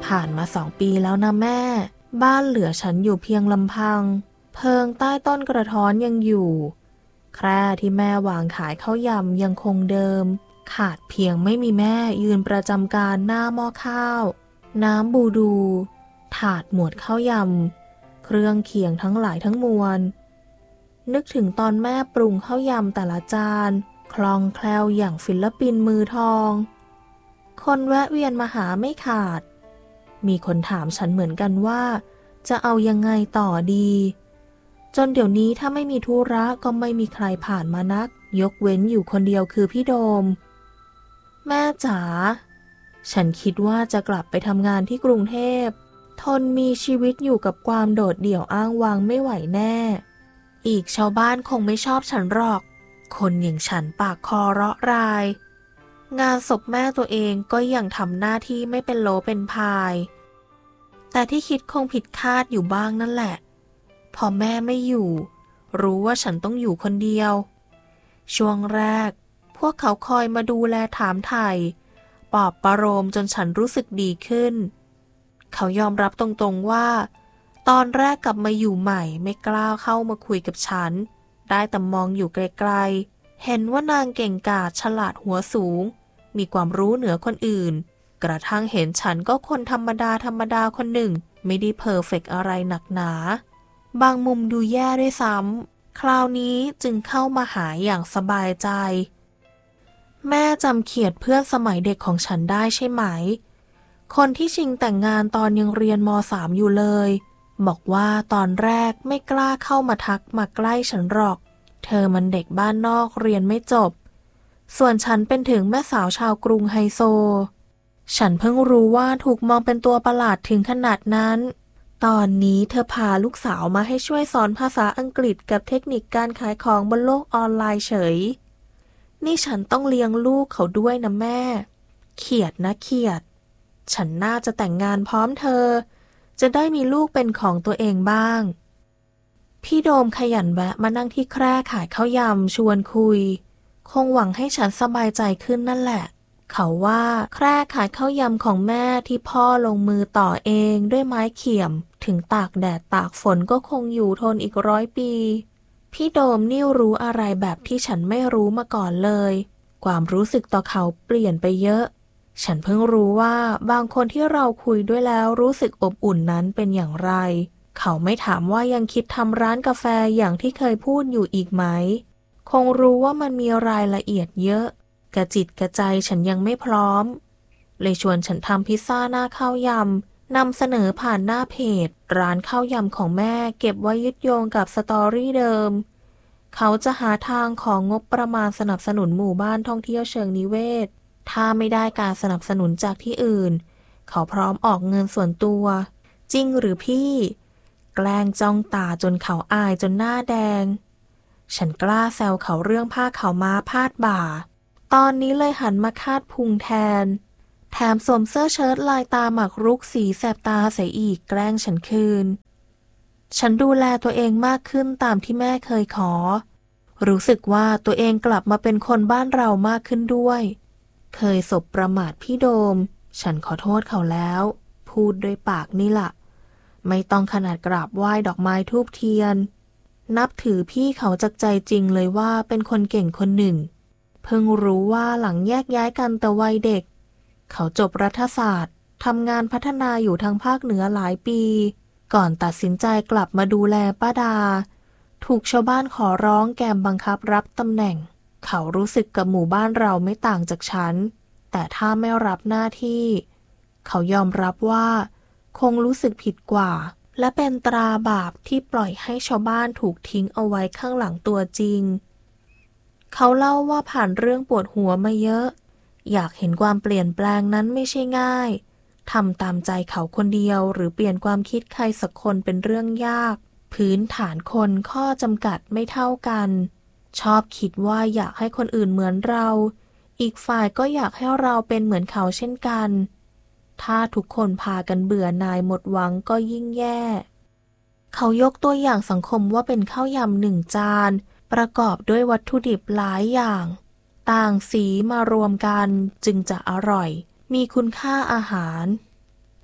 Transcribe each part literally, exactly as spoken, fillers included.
ผ่านมาสองปีแล้วนะแม่บ้านเหลือฉันอยู่เพียงลำพังเพิงใต้ต้นกระท้อนยังอยู่แคร่ที่แม่วางขายข้าวยำยังคงเดิมขาดเพียงไม่มีแม่ยืนประจำการหน้าหม้อข้าวน้ำบูดูถาดหมวดข้าวยำเครื่องเคียงทั้งหลายทั้งมวลนึกถึงตอนแม่ปรุงข้าวยำแต่ละจานคล่องแคล่วอย่างศิลปินมือทองคนแวะเวียนมาหาไม่ขาดมีคนถามฉันเหมือนกันว่าจะเอายังไงต่อดีจนเดี๋ยวนี้ถ้าไม่มีธุระก็ไม่มีใครผ่านมานักยกเว้นอยู่คนเดียวคือพี่โดมแม่จ๋าฉันคิดว่าจะกลับไปทำงานที่กรุงเทพทนมีชีวิตอยู่กับความโดดเดี่ยวอ้างว้างไม่ไหวแน่อีกชาวบ้านคงไม่ชอบฉันหรอกคนอย่างฉันปากคอเราะรายงานศพแม่ตัวเองก็ยังทำหน้าที่ไม่เป็นโลเป็นพายแต่ที่คิดคงผิดคาดอยู่บ้างนั่นแหละพอแม่ไม่อยู่รู้ว่าฉันต้องอยู่คนเดียวช่วงแรกพวกเขาคอยมาดูแลถามไถ่ปลอบประโลมจนฉันรู้สึกดีขึ้นเขายอมรับตรงๆว่าตอนแรกกลับมาอยู่ใหม่ไม่กล้าเข้ามาคุยกับฉันได้แต่มองอยู่ไกลๆเห็นว่านางเก่งกาจฉลาดหัวสูงมีความรู้เหนือคนอื่นกระทั่งเห็นฉันก็คนธรรมดาธรรมดาคนหนึ่งไม่ได้เพอร์เฟกต์อะไรหนักหนาบางมุมดูแย่ด้วยซ้ำคราวนี้จึงเข้ามาหาอย่างสบายใจแม่จำเขียดเพื่อนสมัยเด็กของฉันได้ใช่ไหมคนที่ชิงแต่งงานตอนยังเรียนม.สาม อยู่เลยบอกว่าตอนแรกไม่กล้าเข้ามาทักมาใกล้ฉันหรอกเธอมันเด็กบ้านนอกเรียนไม่จบส่วนฉันเป็นถึงแม่สาวชาวกรุงไฮโซฉันเพิ่งรู้ว่าถูกมองเป็นตัวประหลาดถึงขนาดนั้นตอนนี้เธอพาลูกสาวมาให้ช่วยสอนภาษาอังกฤษกับเทคนิคการขายของบนโลกออนไลน์เฉยนี่ฉันต้องเลี้ยงลูกเขาด้วยนะแม่เขียดนะเขียดฉันน่าจะแต่งงานพร้อมเธอจะได้มีลูกเป็นของตัวเองบ้างพี่โดมขยันแวะมานั่งที่แคร่ขายข้าวยำชวนคุยคงหวังให้ฉันสบายใจขึ้นนั่นแหละเขาว่าแคร่ขายข้าวยำของแม่ที่พ่อลงมือต่อเองด้วยไม้เขี่ยมถึงตากแดดตากฝนก็คงอยู่ทนอีกร้อยปีพี่โดมนี่รู้อะไรแบบที่ฉันไม่รู้มาก่อนเลยความรู้สึกต่อเขาเปลี่ยนไปเยอะฉันเพิ่งรู้ว่าบางคนที่เราคุยด้วยแล้วรู้สึกอบอุ่นนั้นเป็นอย่างไรเขาไม่ถามว่ายังคิดทำร้านกาแฟอย่างที่เคยพูดอยู่อีกไหมคงรู้ว่ามันมีรายละเอียดเยอะกระจิตกระใจฉันยังไม่พร้อมเลยชวนฉันทำพิซซ่าหน้าข้าวยำนำเสนอผ่านหน้าเพจร้านข้าวยำของแม่เก็บไว้ยึดโยงกับสตอรี่เดิมเขาจะหาทางของงบประมาณสนับสนุนหมู่บ้านท่องเที่ยวเชิงนิเวศถ้าไม่ได้การสนับสนุนจากที่อื่นเขาพร้อมออกเงินส่วนตัวจริงหรือพี่แกล้งจ้องตาจนเขาอายจนหน้าแดงฉันกล้าแซวเขาเรื่องผ้าขาวม้าพาดบ่าตอนนี้เลยหันมาคาดพุงแทนแถมสวมเสื้อเชิ้ตลายตาหมากรุกสีแสบตาใส่อีกแกล้งฉันคืนฉันดูแลตัวเองมากขึ้นตามที่แม่เคยขอรู้สึกว่าตัวเองกลับมาเป็นคนบ้านเรามากขึ้นด้วยเคยสบประมาทพี่โดมฉันขอโทษเขาแล้วพูดด้วยปากนี่ล่ะไม่ต้องขนาดกราบไหว้ดอกไม้ธูปเทียนนับถือพี่เขาจากใจจริงเลยว่าเป็นคนเก่งคนหนึ่งเพิ่งรู้ว่าหลังแยกย้ายกันแต่วัยเด็กเขาจบรัฐศาสตร์ทำงานพัฒนาอยู่ทางภาคเหนือหลายปีก่อนตัดสินใจกลับมาดูแลป้าดาถูกชาวบ้านขอร้องแกมบังคับรับตำแหน่งเขารู้สึกกับหมู่บ้านเราไม่ต่างจากฉันแต่ถ้าไม่รับหน้าที่เขายอมรับว่าคงรู้สึกผิดกว่าและเป็นตราบาปที่ปล่อยให้ชาวบ้านถูกทิ้งเอาไว้ข้างหลังตัวจริงเขาเล่าว่าผ่านเรื่องปวดหัวมาเยอะอยากเห็นความเปลี่ยนแปลงนั้นไม่ใช่ง่ายทำตามใจเขาคนเดียวหรือเปลี่ยนความคิดใครสักคนเป็นเรื่องยากพื้นฐานคนข้อจำกัดไม่เท่ากันชอบคิดว่าอยากให้คนอื่นเหมือนเราอีกฝ่ายก็อยากให้เราเป็นเหมือนเขาเช่นกันถ้าทุกคนพากันเบื่อหน่ายหมดหวังก็ยิ่งแย่เขายกตัวอย่างสังคมว่าเป็นข้าวยำหนึ่งจานประกอบด้วยวัตถุดิบหลายอย่างต่างสีมารวมกันจึงจะอร่อยมีคุณค่าอาหาร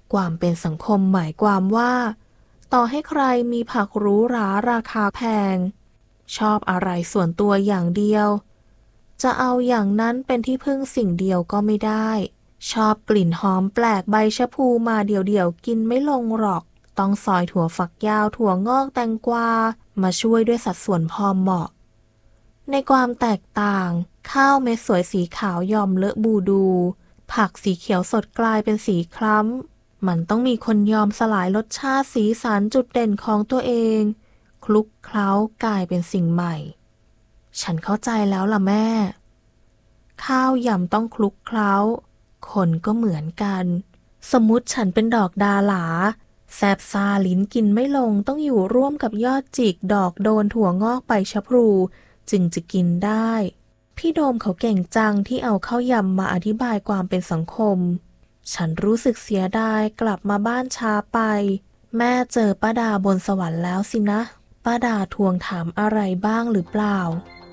ความเป็นสังคมหมายความว่าต่อให้ใครมีผักหรูหราราคาแพงชอบอะไรส่วนตัวอย่างเดียวจะเอาอย่างนั้นเป็นที่พึ่งสิ่งเดียวก็ไม่ได้ชอบกลิ่นหอมแปลกใบชะพูมาเดี่ยวๆกินไม่ลงหรอกต้องซอยถั่วฝักยาวถั่วงอกแตงกวามาช่วยด้วยสัดส่วนพอเหมาะในความแตกต่างข้าวเม็ดสวยสีขาวยอมเลอะบูดูผักสีเขียวสดกลายเป็นสีคล้ำมันต้องมีคนยอมสลายรสชาติสีสันจุดเด่นของตัวเองคลุกเคล้ากลายเป็นสิ่งใหม่ฉันเข้าใจแล้วล่ะแม่ข้าวยำต้องคลุกเคล้าคนก็เหมือนกันสมมุติฉันเป็นดอกดาหลาแซบซาลิ้นกินไม่ลงต้องอยู่ร่วมกับยอดจิกดอกโดนถั่วงอกใบชะพลูจึงจะกินได้พี่โดมเขาเก่งจังที่เอาข้าวยำมาอธิบายความเป็นสังคมฉันรู้สึกเสียดายกลับมาบ้านช้าไปแม่เจอป้าดาบนสวรรค์แล้วสินะป้าดาทวงถามอะไรบ้างหรือเปล่า